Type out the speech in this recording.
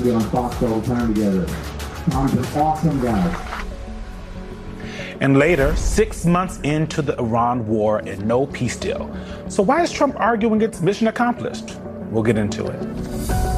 be on Fox all the time together. Tom's an awesome guy. And later, 6 months into the Iran war and no peace deal. So why is Trump arguing it's mission accomplished? We'll get into it.